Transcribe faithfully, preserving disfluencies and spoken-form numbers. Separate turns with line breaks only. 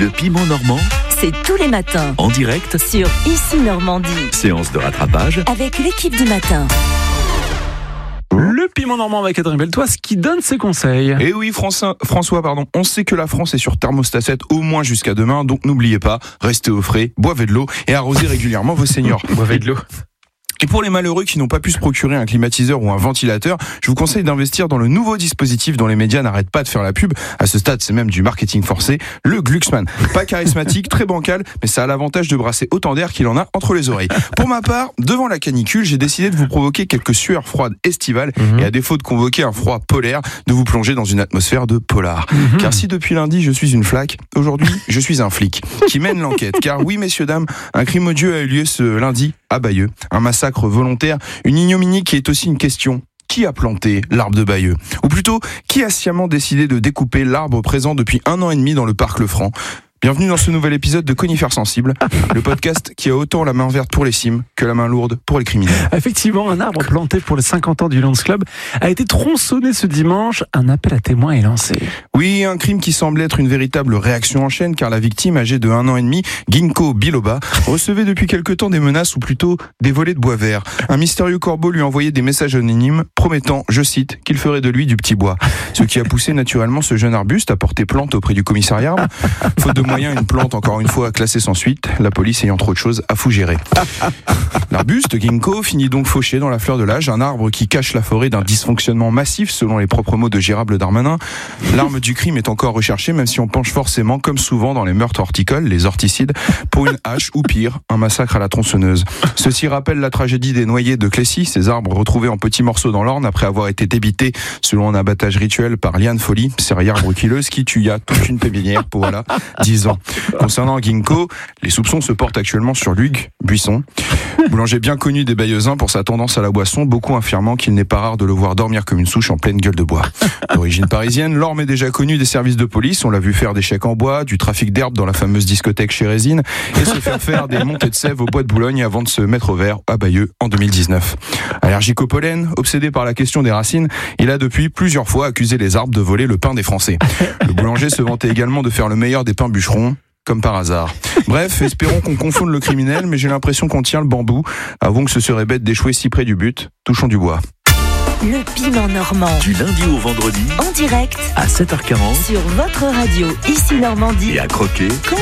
Le piment normand,
c'est tous les matins
en direct
sur Ici Normandie.
Séance de rattrapage
Avec l'équipe du matin.
Le piment normand avec Adrien Beltoise qui donne ses conseils.
Et oui, François, François, pardon. On sait que la France est sur thermostat sept au moins jusqu'à demain, donc n'oubliez pas, restez au frais, boivez de l'eau et arrosez régulièrement vos seniors.
Boivez de l'eau.
Et pour les malheureux qui n'ont pas pu se procurer un climatiseur ou un ventilateur, je vous conseille d'investir dans le nouveau dispositif dont les médias n'arrêtent pas de faire la pub. À ce stade, c'est même du marketing forcé, le Glucksmann. Pas charismatique, très bancal, mais ça a l'avantage de brasser autant d'air qu'il en a entre les oreilles. Pour ma part, devant la canicule, j'ai décidé de vous provoquer quelques sueurs froides estivales mmh. et à défaut de convoquer un froid polaire, de vous plonger dans une atmosphère de polar. Mmh. Car si depuis lundi, je suis une flaque, aujourd'hui, je suis un flic qui mène l'enquête. Car oui, messieurs, dames, un crime odieux a eu lieu ce lundi à Bayeux. Un massacre volontaire, une ignominie qui est aussi une question. Qui a planté l'arbre de Bayeux ? Ou plutôt, qui a sciemment décidé de découper l'arbre présent depuis un an et demi dans le parc Le Franc ? Bienvenue dans ce nouvel épisode de Conifères Sensibles, le podcast qui a autant la main verte pour les cimes que la main lourde pour les criminels.
Effectivement, un arbre planté pour les cinquante ans du Lions Club a été tronçonné ce dimanche. Un appel à témoins est lancé.
Oui, un crime qui semble être une véritable réaction en chaîne, car la victime, âgée de un an et demi, Ginkgo Biloba, recevait depuis quelque temps des menaces ou plutôt des volets de bois vert. Un mystérieux corbeau lui envoyait des messages anonymes promettant, je cite, qu'il ferait de lui du petit bois. Ce qui a poussé naturellement ce jeune arbuste à porter plainte auprès du commissariat. Faute de moyen, une plante encore une fois classée sans suite, la police ayant trop de choses à fougérer. L'arbuste Ginkgo finit donc fauché dans la fleur de l'âge, un arbre qui cache la forêt d'un dysfonctionnement massif selon les propres mots de Gérald Darmanin. L'arme du crime est encore recherchée, même si on penche forcément, comme souvent dans les meurtres horticoles, les orticides, pour une hache ou pire, un massacre à la tronçonneuse. Ceci rappelle la tragédie des noyers de Clécy, ces arbres retrouvés en petits morceaux dans l'Orne après avoir été débités selon un abattage rituel par Liane Folly, série arbre-kileuse qui tuya toute une pépinière pour voilà dix ans. Concernant Ginkgo, les soupçons se portent actuellement sur Luc Buisson, boulanger bien connu des Bayeuxins pour sa tendance à la boisson, beaucoup affirmant qu'il n'est pas rare de le voir dormir comme une souche en pleine gueule de bois. D'origine parisienne, l'Orme est déjà connu des services de police, on l'a vu faire des chèques en bois, du trafic d'herbe dans la fameuse discothèque chez Résine, et se faire faire des montées de sève au bois de Boulogne avant de se mettre au vert à Bayeux en deux mille dix-neuf. Allergique au pollen, obsédé par la question des racines, il a depuis plusieurs fois accusé les arbres de voler le pain des Français. Le boulanger se vantait également de faire le meilleur des pains bûcherons, comme par hasard. Bref, espérons qu'on confonde le criminel, mais j'ai l'impression qu'on tient le bambou. Avouons que ce serait bête d'échouer si près du but. Touchons du bois.
Le piment normand.
du lundi au vendredi
En direct
à sept heures quarante
sur votre radio Ici Normandie.
et à croquer